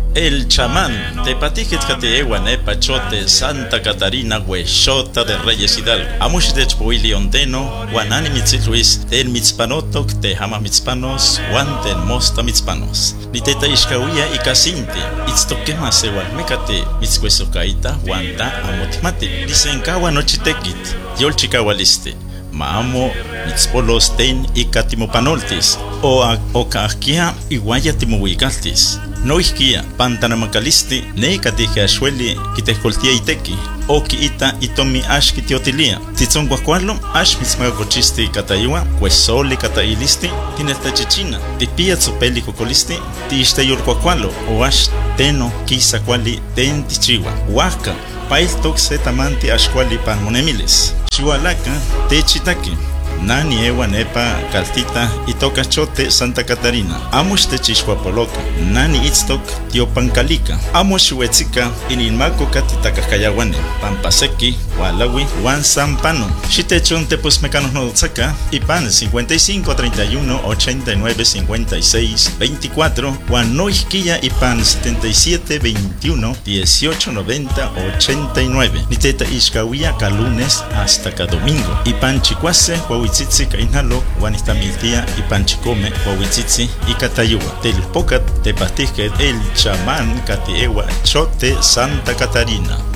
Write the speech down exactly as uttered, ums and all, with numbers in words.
El chamán, tepatijet kateewan epa chote Santa Catarina huexota de Reyes Hidalgo. Amuxitech poili onteno, guanani mitzitluis, ten mitzpanotok, te hama mitzpanos, guan ten mosta mitzpanos. Niteta ishkawia y casinti, itztokema sewal mecate, mitzcuesocaita, guanta amotimati. Disenkawa nochitekit, yolchikawaliste. Maamo mitzpolos ten y katimopanoltis, o okakia iguaya timohuigaltis. No isquia, pantanamacalisti, ne catija xueli, quitescoltia iteki, o quiita itomi ash kitiotilia. Titzon guacualo, ash mitzmagacochisti catayua, cuesoli catailisti, tinesta chichina, tipia tzopeli cocolisti, tista yolcuacualo, o ash teno, quisa quali ten tichiwa, huaca, pail toxe tamanti ash quali panmonemilis. Chihualaca, techitaki. Nani ewa nepa kaltita itoka chote Santa Catarina. Amush te chishwapoloka. Nani itztok tiopancalica. Amush huetzika ininmako katitakayawane. Pampaseki, walawi, wan sampano. Shitechon te pues mecanos no saca. Ipan cincuenta y cinco, treinta y uno, ochenta y nueve, cincuenta y seis, veinticuatro. Wan no isquilla ipan setenta y siete, veintiuno, dieciocho, noventa, ochenta y nueve. Niteta ishkawia ka lunes hasta ka domingo. Ipan chicuase, Huahuitzitzi kainalo, Juanistamiltia y Panchicome, Huahuitzitzi y Catayua. Telpocat te pastisque el chamán catiewa chote Santa Catarina.